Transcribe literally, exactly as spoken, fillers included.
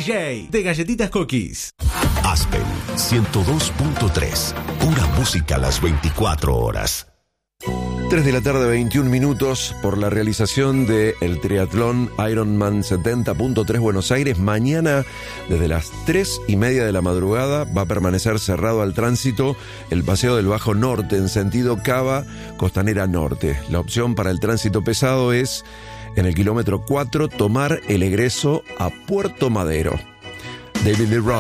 J de Galletitas Cookies. Aspen ciento dos punto tres. Pura música a las veinticuatro horas. tres de la tarde, veintiún minutos, por la realización del triatlón Ironman setenta punto tres Buenos Aires. Mañana, desde las tres y media de la madrugada, va a permanecer cerrado al tránsito el Paseo del Bajo Norte en sentido Cava, Costanera Norte. La opción para el tránsito pesado es, en el kilómetro cuatro, tomar el egreso a Puerto Madero. David Lee Roth